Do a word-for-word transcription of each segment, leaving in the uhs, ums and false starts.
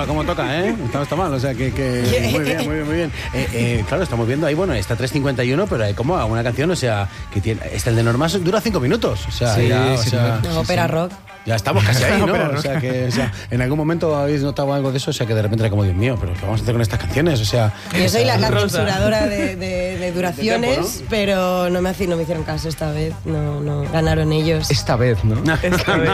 como, como toca, ¿eh? Está, está mal, o sea, que, que muy bien, muy bien, muy bien. Eh, eh, claro, estamos viendo ahí, bueno, está tres cincuenta y uno, pero hay como una canción, o sea, que tiene, este el de Normas dura cinco minutos, o sea, sí, ya, sí, o sea, no, sí, ópera sí. rock. Ya estamos casi ahí, ¿no? Ópera O sea, que, o sea, en algún momento habéis notado algo de eso, o sea, que de repente era como, Dios mío, pero ¿qué vamos a hacer con estas canciones? O sea... Yo soy la, la Rosa. censuradora de, de, de duraciones, De tiempo, ¿no? pero no me, haci- no me hicieron caso esta vez, no, no ganaron ellos. Esta vez, ¿no? Esta vez,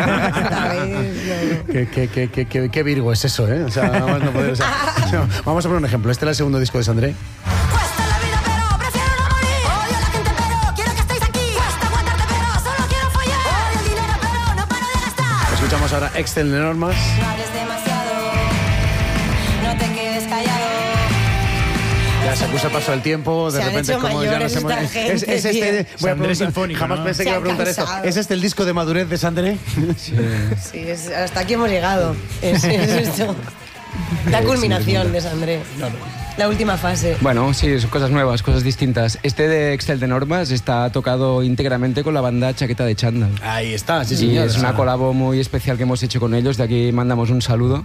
no, no. ¿Qué, qué, qué, qué, qué, qué Virgo es eso, ¿eh? O sea, nada más no poder, o sea, o sea, vamos a poner un ejemplo. Este era el segundo disco de Sandré. Cuesta la vida, pero prefiero no morir. Odio a la gente, pero quiero que estéis aquí. Cuesta aguantarte, pero solo quiero follar. Odio el dinero, pero no paro de gastar. Escuchamos ahora Excel de Normas. No hables demasiado, no te quedes callado. Ya se acusa el paso del tiempo, de Se han repente hecho como ya mayores nos hemos... esta gente, es, es este, tío. voy a Sandré preguntar, sinfónico, jamás ¿no? pensé Se que iba a han preguntar esto. cansado. ¿Es este el disco de madurez de Sandré? Sí, es- hasta aquí hemos llegado. Es, es esto. La culminación de Sandré. La última fase. Bueno, sí, son cosas nuevas, cosas distintas. Este de Excel de Normas está tocado íntegramente con la banda Chaqueta de Chándal. Ahí está, sí Y señor. es una colabo muy especial que hemos hecho con ellos. De aquí mandamos un saludo.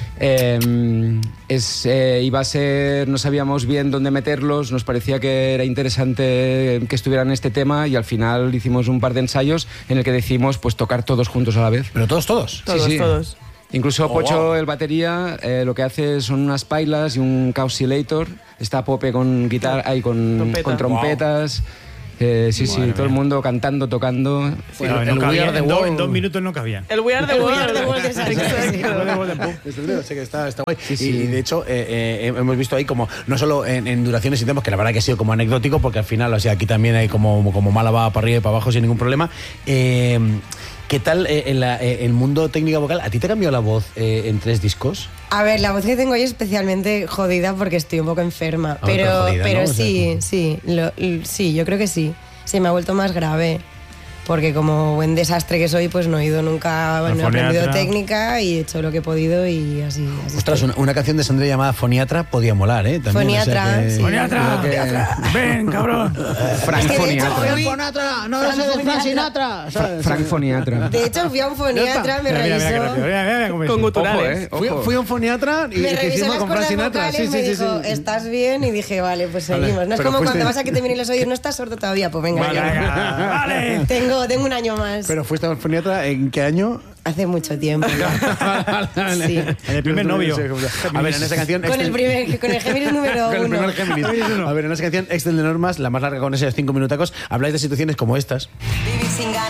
Eh, es, eh, iba a ser, no sabíamos bien dónde meterlos, nos parecía que era interesante que estuvieran en este tema y al final hicimos un par de ensayos en el que decidimos pues tocar todos juntos a la vez. Pero todos, todos. Todos, Sí, sí. todos. Incluso Oh, Pocho, wow. el batería, eh, lo que hace son unas pailas y un Causilator. Está Pope con guitarra, ahí con, Trompeta. con trompetas. Eh, sí, sí, Madre todo el mía. mundo cantando, tocando. El- No, el no We cabía, Are the en, do- World. en dos minutos no cabían. El We Are the El We World. Are the World de Sandré. Exacto. Desde luego, sé que está, está guay. Sí, sí. Y, y de hecho, eh, eh, hemos visto ahí como, no solo en, en duraciones y temas, que la verdad que ha sido como anecdótico, porque al final, o sea, aquí también hay como, como Málaga para arriba y para abajo sin ningún problema. Eh, ¿Qué tal eh, en la- eh, el mundo técnica vocal? ¿A ti te ha cambiado la voz eh, en tres discos? A ver, la voz que tengo hoy es especialmente jodida porque estoy un poco enferma. Ah, pero pero jodida, pero ¿no? O sea, sí, como- sí, lo- l- sí, yo creo que sí. Sí, me ha vuelto más grave. Porque como buen desastre que soy, pues no he ido nunca, no he foniatra. aprendido técnica y he hecho lo que he podido y así. así Ostras, estoy. una, una canción de Sandré llamada Foniatra podía molar, ¿eh? También, Foniatra, o sea que- sí. ¡Foniatra! creo que- ¡Ven, cabrón! Frank Es que de hecho Foniatra. fui- Foniatra, no sé de Frank Sinatra. Fra- Frank Foniatra. De hecho, fui a un foniatra, me Mira, mira, mira, qué revisó. rápido. Mira, mira, mira cómo es. Con Ojo, guturales. eh. Fui, Ojo. fui a un foniatra y Me que revisó hicimos las con Frank cuerdas Sinatra. vocales, Sí, me sí, sí, dijo, sí. ¿estás bien? Y dije, vale, pues Vale, seguimos. No es pero como fuiste- cuando vas a que te miren los oídos, no estás sordo todavía, pues venga, Vale, ya. venga, vale. Tengo, tengo un año más. Pero fuiste al foniatra, ¿en qué año? Hace mucho tiempo. Sí. En el primer novio. A ver, en esa canción... Con el primer, con el Géminis número Con el uno. primer Géminis. A ver, en esa canción, Excel de Normas, la más larga con esos cinco minutacos, habláis de situaciones como estas. Vivir sin ganas.